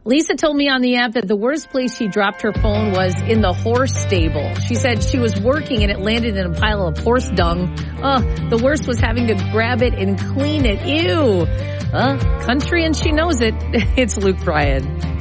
Lisa told me on the app that the worst place she dropped her phone was in the horse stable. She said she was working and it landed in a pile of horse dung. The worst was having to grab it and clean it. Ew. Country and she knows it. It's Luke Bryan.